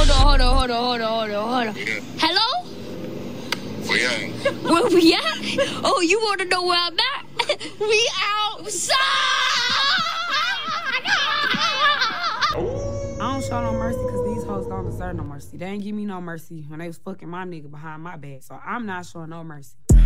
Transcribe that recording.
hold on. Yeah. Hello? Where you at? Where we at? Oh, you want to know where I'm at? We outside! I don't show no mercy because these hoes don't deserve no mercy. They ain't give me no mercy when they was fucking my nigga behind my back. So I'm not showing no mercy.